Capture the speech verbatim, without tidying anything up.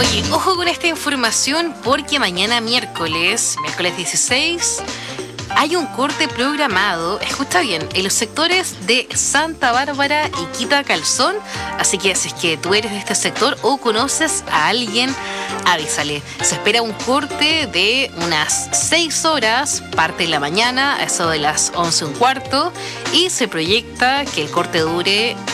Oye, ojo con esta información porque mañana miércoles, miércoles dieciséis, hay un corte programado, escucha bien, en los sectores de Santa Bárbara y Quita Calzón. Así que si es que tú eres de este sector o conoces a alguien, avísale. Se espera un corte de unas seis horas, parte de la mañana, a eso de las once un cuarto, y se proyecta que el corte dure